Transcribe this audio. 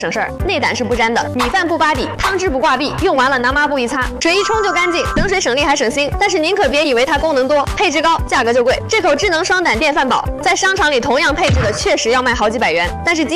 省事儿，内胆是不粘的，米饭不扒底，汤汁不挂壁，用完了拿抹布一擦，水一冲就干净，省水省力还省心。但是您可别以为它功能多，配置高，价格就贵。这口智能双胆电饭煲在商场里同样配置的确实要卖好几百元，但是